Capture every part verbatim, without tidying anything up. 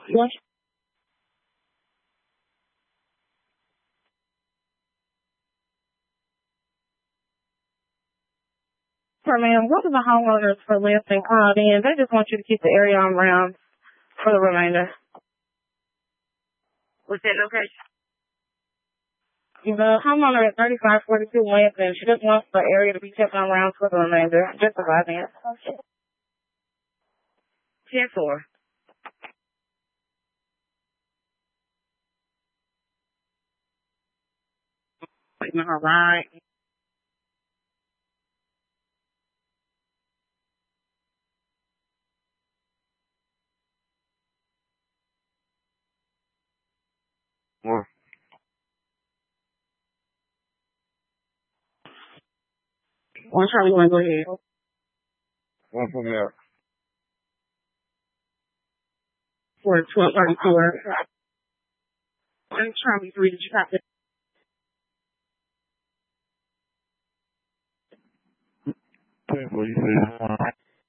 Yes. Sir, ma'am, what are the homeowners for Lansing called in? They just want you to keep the area on round for the remainder. What's that location? The homeowner at thirty-five forty-two Lansing, she just wants the area to be kept on round for the remainder. Just advising it. ten four. All right. What? One Charlie, you want to go ahead? One from there. For twelve thirty-four. One Charlie, three, did you copy? ten four, you say one.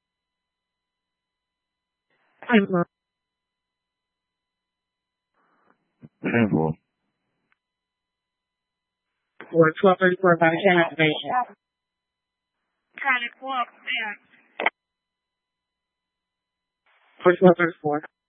ten four. ten four. For twelve thirty-four by the channel activation. Charlie, pull up there. For twelve thirty-four.